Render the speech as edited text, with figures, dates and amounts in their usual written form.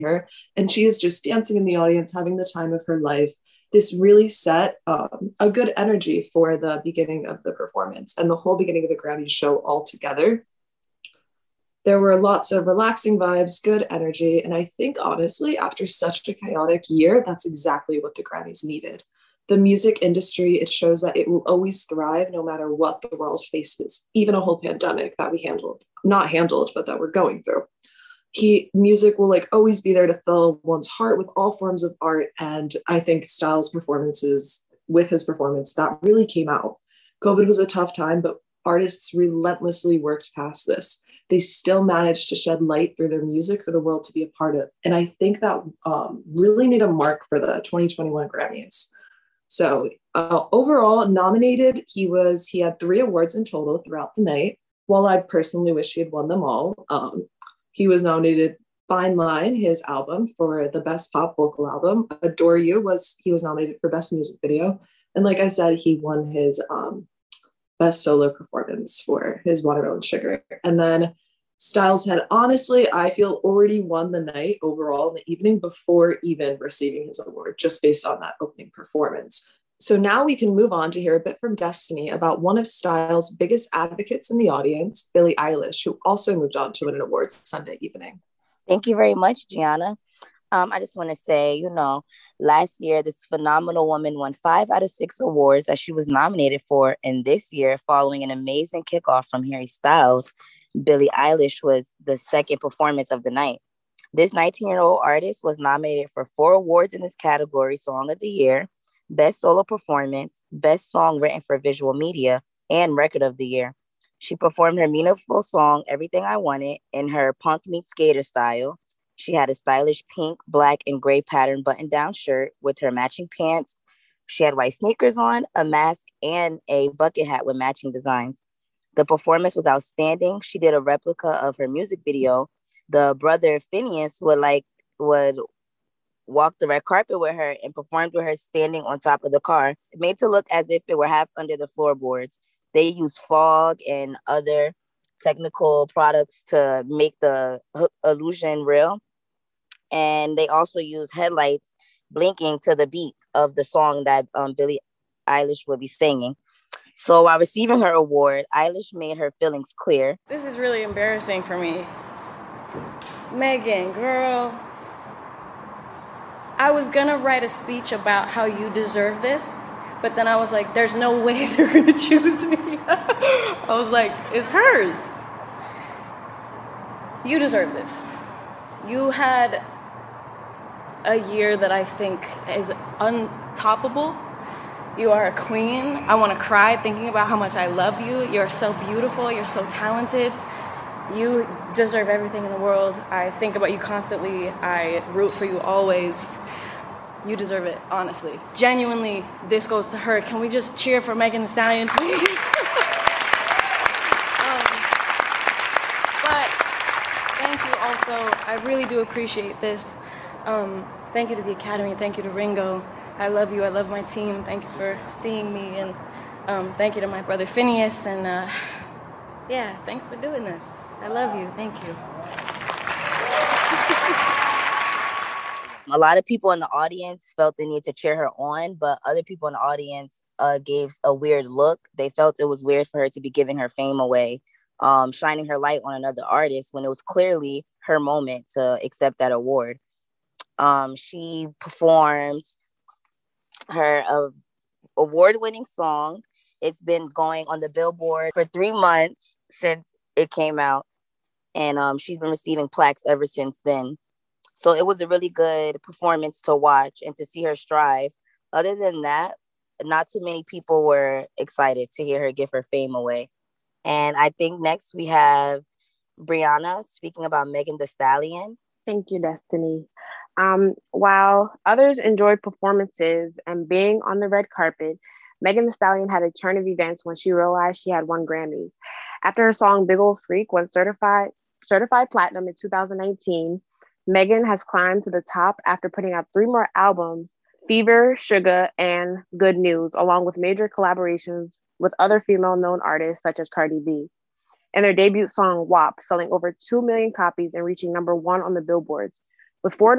her. And she is just dancing in the audience, having the time of her life. This really set a good energy for the beginning of the performance and the whole beginning of the Grammys show altogether. There were lots of relaxing vibes, good energy. And I think, honestly, after such a chaotic year, that's exactly what the Grammys needed. The music industry, it shows that it will always thrive no matter what the world faces, even a whole pandemic that we not handled, but that we're going through. Music will like always be there to fill one's heart with all forms of art. And I think Styles' performances, with his performance, that really came out. COVID was a tough time, but artists relentlessly worked past this. They still managed to shed light through their music for the world to be a part of. And I think that really made a mark for the 2021 Grammys. So overall nominated, he had 3 awards in total throughout the night. While I personally wish he had won them all, he was nominated Fine Line, his album, for the best pop vocal album. Adore You he was nominated for best music video. And like I said, he won his best solo performance for his Watermelon Sugar. And then Styles had, honestly, I feel already won the night overall in the evening before even receiving his award, just based on that opening performance. So now we can move on to hear a bit from Destiny about one of Styles' biggest advocates in the audience, Billie Eilish, who also moved on to win an award Sunday evening. Thank you very much, Gianna. I just want to say, last year, this phenomenal woman won 5 out of 6 awards that she was nominated for. And this year, following an amazing kickoff from Harry Styles, Billie Eilish was the second performance of the night. This 19-year-old artist was nominated for 4 awards in this category: Song of the Year, Best Solo Performance, Best Song Written for Visual Media, and Record of the Year. She performed her meaningful song, Everything I Wanted, in her punk meets skater style. She had a stylish pink, black, and gray pattern button-down shirt with her matching pants. She had white sneakers on, a mask, and a bucket hat with matching designs. The performance was outstanding. She did a replica of her music video. The brother Phineas would walk the red carpet with her and performed with her standing on top of the car, made to look as if it were half under the floorboards. They used fog and other technical products to make the illusion real. And they also used headlights blinking to the beat of the song that Billie Eilish would be singing. So while receiving her award, Eilish made her feelings clear. This is really embarrassing for me. Megan, girl, I was gonna write a speech about how you deserve this, but then I was like, there's no way they're gonna choose me. I was like, it's hers. You deserve this. You had a year that I think is untoppable. You are a queen. I want to cry thinking about how much I love you. You're so beautiful. You're so talented. You deserve everything in the world. I think about you constantly. I root for you always. You deserve it, honestly. Genuinely, this goes to her. Can we just cheer for Megan Thee Stallion, please? But thank you also. I really do appreciate this. Thank you to the Academy. Thank you to Ringo. I love you. I love my team. Thank you for seeing me. And thank you to my brother Phineas. And yeah, thanks for doing this. I love you. Thank you. A lot of people in the audience felt the need to cheer her on, but other people in the audience gave a weird look. They felt it was weird for her to be giving her fame away, shining her light on another artist when it was clearly her moment to accept that award. She performed her award-winning song. It's been going on the Billboard for 3 months since it came out, and she's been receiving plaques ever since then. So it was a really good performance to watch and to see her strive. Other than that, not too many people were excited to hear her give her fame away. And I think next we have Brianna speaking about Megan Thee Stallion. Thank you, Destiny. While others enjoyed performances and being on the red carpet, Megan Thee Stallion had a turn of events when she realized she had won Grammys. After her song Big Ol' Freak went certified platinum in 2019, Megan has climbed to the top after putting out 3 more albums, Fever, Sugar, and Good News, along with major collaborations with other female-known artists such as Cardi B. And their debut song, WAP, selling over 2 million copies and reaching #1 on the Billboards. With 4